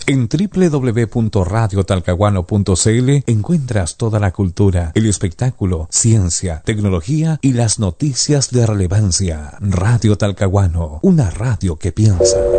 En www.radiotalcahuano.cl encuentras toda la cultura, el espectáculo, ciencia, tecnología y las noticias de relevancia. Radio Talcahuano, una radio que piensa.